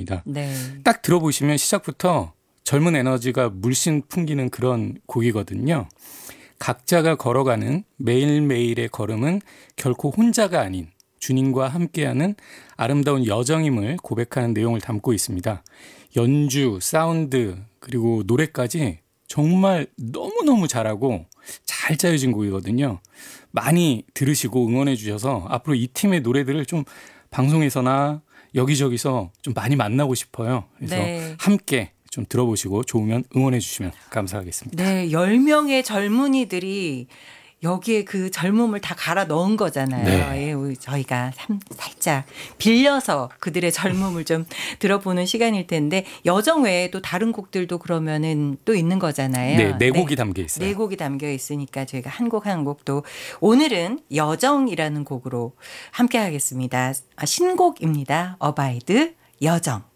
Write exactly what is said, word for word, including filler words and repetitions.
곡입니다. 네. 딱 들어보시면 시작부터 젊은 에너지가 물씬 풍기는 그런 곡이거든요. 각자가 걸어가는 매일매일의 걸음은 결코 혼자가 아닌 주님과 함께하는 아름다운 여정임을 고백하는 내용을 담고 있습니다. 연주, 사운드, 그리고 노래까지 정말 너무너무 잘하고 잘 짜여진 곡이거든요. 많이 들으시고 응원해 주셔서 앞으로 이 팀의 노래들을 좀 방송에서나 여기저기서 좀 많이 만나고 싶어요. 그래서 네. 함께 좀 들어보시고 좋으면 응원해 주시면 감사하겠습니다. 네, 열 명의 젊은이들이 여기에 그 젊음을 다 갈아 넣은 거잖아요. 네. 예, 우리 저희가 삼- 살짝 빌려서 그들의 젊음을 좀 들어보는 시간일 텐데 여정 외에 또 다른 곡들도 그러면은 또 있는 거잖아요. 네, 네 곡이 담겨 있어요. 네 곡이 담겨 있으니까 저희가 한 곡 한 곡도 오늘은 여정이라는 곡으로 함께 하겠습니다. 아, 신곡입니다. 어바이드 여정.